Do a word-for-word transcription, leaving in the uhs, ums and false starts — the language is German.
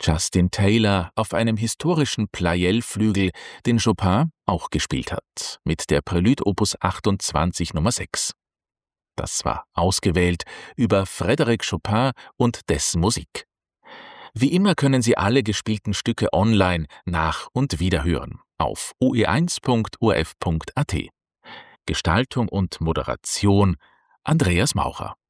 Justin Taylor auf einem historischen Pleyel-Flügel, den Chopin auch gespielt hat, mit der Prelude Opus achtundzwanzig Nummer sechs. Das war ausgewählt über Frédéric Chopin und dessen Musik. Wie immer können Sie alle gespielten Stücke online nach- und wiederhören auf o e eins punkt o r f punkt a t. Gestaltung und Moderation Andreas Maucher.